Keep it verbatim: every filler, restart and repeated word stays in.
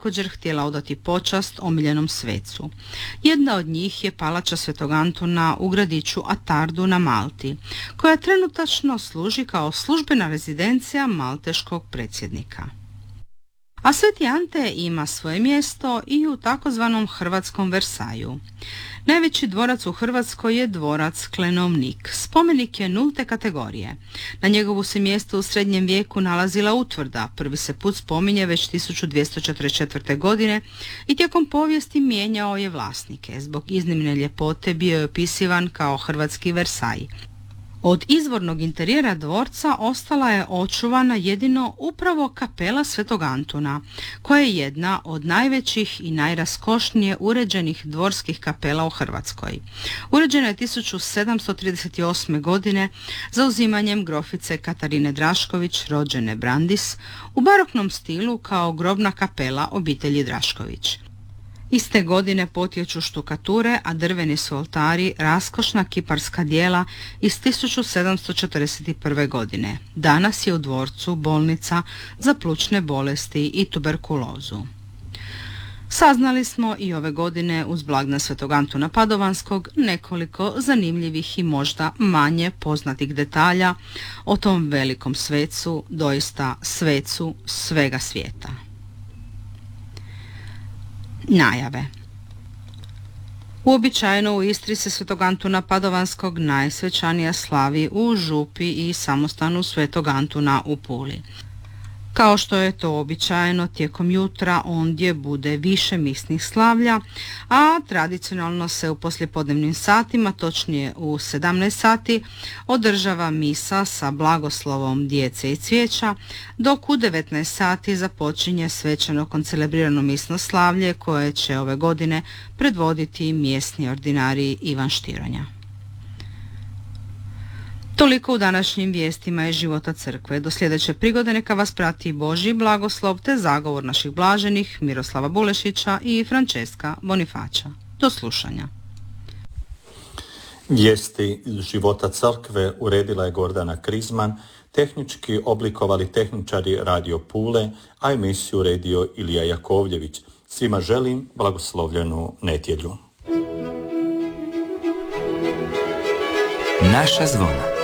također htjela odati počast omiljenom svecu. Jedna od njih je palača Svetog Antuna u gradiću Atardu na Malti, koja trenutačno služi kao službena rezidencija malteškog predsjednika. A Sveti Ante ima svoje mjesto i u takozvanom hrvatskom Versaju. Najveći dvorac u Hrvatskoj je dvorac Klenovnik. Spomenik je nulte kategorije. Na njegovu se mjesto u srednjem vijeku nalazila utvrda. Prvi se put spominje već tisuću dvjesto četrdeset četvrte. godine i tijekom povijesti mijenjao je vlasnike. Zbog iznimne ljepote bio je opisivan kao hrvatski Versaj. Od izvornog interijera dvorca ostala je očuvana jedino upravo kapela Svetog Antuna, koja je jedna od najvećih i najraskošnije uređenih dvorskih kapela u Hrvatskoj. Uređena je tisuću sedamsto trideset osme. godine zauzimanjem grofice Katarine Drašković, rođene Brandis, u baroknom stilu kao grobna kapela obitelji Drašković. Iste godine potječu štukature, a drveni su oltari raskošna kiparska djela iz tisuću sedamsto četrdeset prve. godine. Danas je u dvorcu bolnica za plućne bolesti i tuberkulozu. Saznali smo i ove godine uz blagdan Svetog Antuna Padovanskog nekoliko zanimljivih i možda manje poznatih detalja o tom velikom svecu, doista svecu svega svijeta. Najave. Uobičajeno u Istri se Svetog Antuna Padovanskog najsvečanija slavi u župi i samostanu Svetog Antuna u Puli. Kao što je to običajeno, tijekom jutra ondje bude više misnih slavlja, a tradicionalno se u poslijepodnevnim satima, točnije u sedamnaest sati, održava misa sa blagoslovom djece i cvijeća, dok u devetnaest sati započinje svečano koncelebrirano misno slavlje koje će ove godine predvoditi mjesni ordinarij Ivan Štironja. Toliko u današnjim vijestima iz života crkve. Do sljedeće prigode neka vas prati Božji blagoslov te zagovor naših blaženih Miroslava Bulešića i Franceska Bonifaća. Do slušanja. Vijesti iz života crkve uredila je Gordana Krizman, tehnički oblikovali tehničari Radio Pule, a emisiju uredio Ilija Jakovljević. Svima želim blagoslovljenu nedjelju. Naša zvona.